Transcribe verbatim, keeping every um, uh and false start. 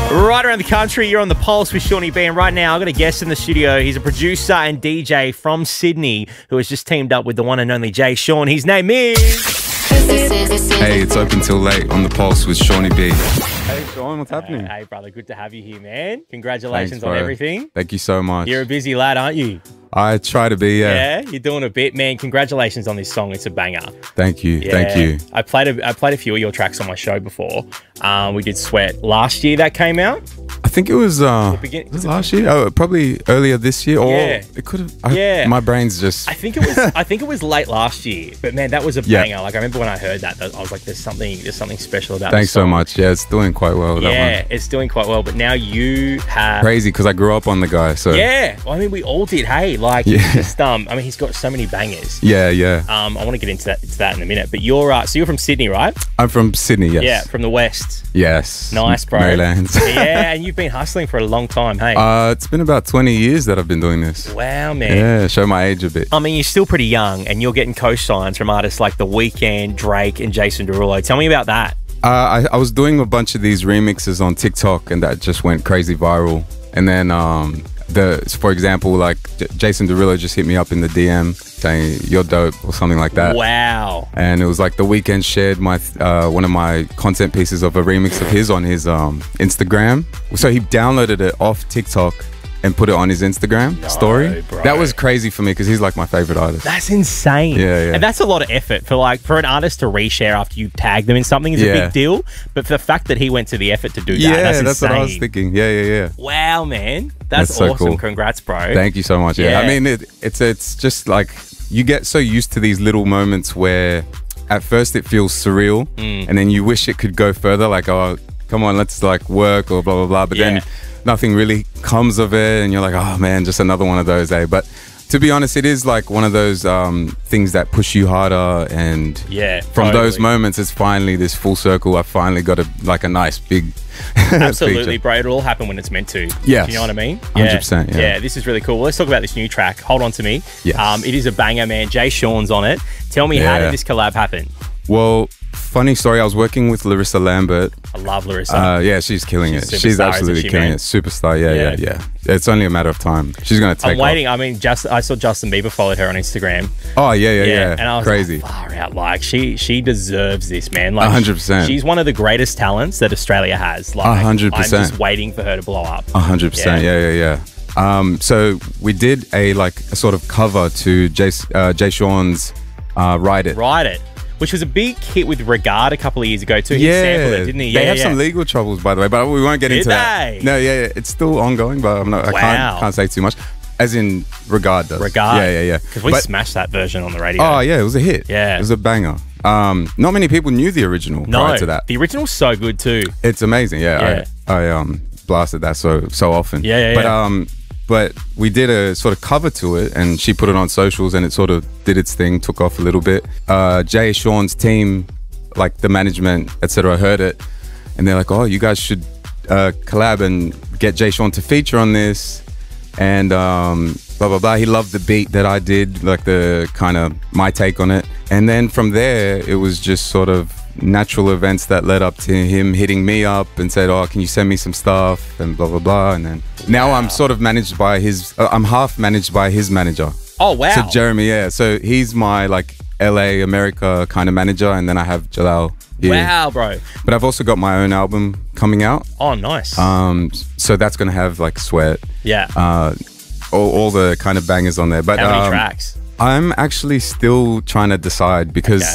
Right around the country, you're on the Pulse with Shawnee B. And right now, I've got a guest in the studio. He's a producer and D J from Sydney who has just teamed up with the one and only Jay Sean. His name is... Hey, it's Open Till Late on the Pulse with Shawnee B. Hey, Sean, what's happening? Uh, hey, brother, good to have you here, man. Congratulations Thanks, on bro. everything. Thank you so much. You're a busy lad, aren't you? I try to be, yeah. Yeah, you're doing a bit, man. Congratulations on this song. It's a banger. Thank you, Yeah. thank you. I played a, I played a few of your tracks on my show before. Um, we did Sweat last year that came out. I think it was, uh, begin- was it last year? Oh, probably earlier this year, or Yeah. it could have. Yeah. My brain's just. I think it was I think it was late last year, but man, that was a Yeah. banger. Like I remember when I heard that, that I was like, "There's something, there's something special about." Thanks this so song. much. Yeah, it's doing quite well. That Yeah, one. it's doing quite well. But now you have Crazy because I grew up on the guy. So Yeah, well, I mean, we all did. Hey, like, Yeah. it's just um, I mean, he's got so many bangers. yeah, yeah. Um, I want to get into that, into that in a minute. But you're uh, so you're from Sydney, right? I'm from Sydney. Yes. Yeah, from the west. Yes. Nice, bro. Maryland. Yeah, and you've been hustling for a long time. Hey. uh, it's been about twenty years that I've been doing this. Wow, man. Yeah, show my age a bit. I mean, you're still pretty young, and you're getting co-signs from artists like The Weeknd, Drake, and Jason Derulo. Tell me about that. Uh, I, I was doing a bunch of these remixes on TikTok, and that just went crazy viral. And then, um, the for example, like J- Jason Derulo just hit me up in the D M saying "you're dope" or something like that. Wow. And it was like The Weeknd shared my uh, one of my content pieces of a remix of his on his um, Instagram. So he downloaded it off TikTok and put it on his Instagram story. bro. That was crazy for me because he's like my favorite artist. That's insane. Yeah, yeah. And that's a lot of effort for like for an artist to reshare after you tag them in something is a Yeah. big deal. But for the fact that he went to the effort to do that, yeah, that's, that's insane. what I was thinking. Yeah, yeah, yeah. Wow, man. That's, That's so awesome. cool. Congrats, bro. Thank you so much. Yeah, Yeah. I mean, it, it's it's just like you get so used to these little moments where at first it feels surreal, Mm. and then you wish it could go further. Like, oh, come on, let's like work or blah blah blah. But Yeah. then nothing really comes of it, and you're like, oh man, just another one of those, eh? But to be honest, it is like one of those um, things that push you harder, and Yeah. from totally. those moments, it's finally this full circle. I finally got a like a nice big Absolutely, feature. bro. It'll all happen when it's meant to. Yes. Do you know what I mean? one hundred percent, yeah. This is really cool. Well, let's talk about this new track, Hold On To Me. Yes. Um, it is a banger, man. Jay Sean's on it. Tell me, how Yeah. did this collab happen? Well, funny story. I was working with Larissa Lambert. I love Larissa. Uh, yeah, she's killing She's a it. She's superstar, absolutely isn't she, killing man? it. Superstar. Yeah, yeah, Yeah. yeah, It's only a matter of time. She's gonna take I'm waiting. off. I mean, just I saw Justin Bieber followed her on Instagram. Oh yeah, yeah, yeah. and I was Crazy. like, far out. Like she, she deserves this, man. Like A hundred percent. She's one of the greatest talents that Australia has. Like A hundred I'm percent. just waiting for her to blow up. A hundred percent. Yeah, yeah, yeah. Um, so we did a like a sort of cover to Jay, uh, Jay Sean's uh, "Ride It." Ride It, which was a big hit with Regard a couple of years ago too. He Yeah, sampled it, didn't he? They Yeah, have yeah, some yeah. legal troubles, by the way, but we won't get Did into that. they? No, yeah, yeah, it's still ongoing, but I'm not. I Wow. can't can't say too much. As in Regard does. Regard. Yeah, yeah, yeah. Because we But- smashed that version on the radio. Oh yeah, it was a hit. Yeah. it was a banger. Um, not many people knew the original no, prior to that. the original's so good too. It's amazing. Yeah, Yeah. I, I um blasted that so so often. Yeah, yeah, But yeah. um, but we did a sort of cover to it, and she put it on socials, and it sort of did its thing, took off a little bit. Uh, Jay Sean's team, like the management, et cetera, heard it, and they're like, "Oh, you guys should uh, collab and get Jay Sean to feature on this." And um, blah blah blah. He loved the beat that I did, like the kind of my take on it. And then from there, it was just sort of natural events that led up to him hitting me up and said, "Oh, can you send me some stuff?" and blah blah blah. And then now I'm sort of managed by his. Uh, I'm half managed by his manager. Oh wow. So Jeremy, yeah. So he's my like L A America kind of manager, and then I have Jalal here. Wow, bro. But I've also got my own album coming out. Oh, nice. Um, so that's gonna have like Sweat. yeah. Uh, all, all the kind of bangers on there. But How many um, tracks? I'm actually still trying to decide because Okay.